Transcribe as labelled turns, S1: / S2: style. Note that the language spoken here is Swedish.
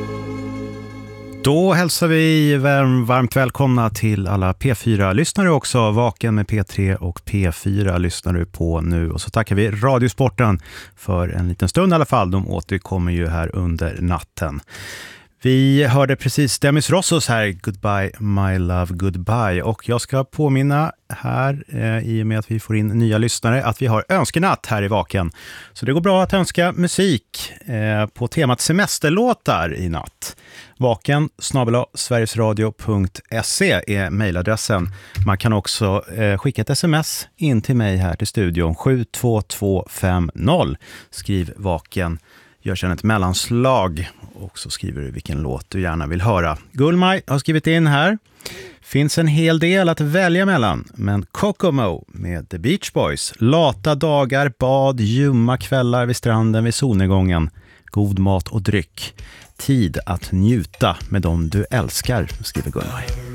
S1: Då hälsar vi varmt välkomna till alla P4-lyssnare också. Vaken med P3 och P4 lyssnar du på nu. Och så tackar vi Radiosporten för en liten stund i alla fall. De återkommer ju här under natten. Vi hörde precis Demis Rossos här, Goodbye My Love Goodbye. Och jag ska påminna här, i och med att vi får in nya lyssnare, att vi har önskenatt här i Vaken. Så det går bra att önska musik på temat semesterlåtar i natt. vaken@sverigesradio.se är mejladressen. Man kan också skicka ett sms in till mig här till studion 72250. Skriv Vaken. Gör sedan ett mellanslag och så skriver du vilken låt du gärna vill höra. Gullmaj har skrivit in här. Finns en hel del att välja mellan, men Kokomo med The Beach Boys. Lata dagar, bad, ljumma kvällar vid stranden vid solnedgången. God mat och dryck. Tid att njuta med dem du älskar, skriver Gullmaj.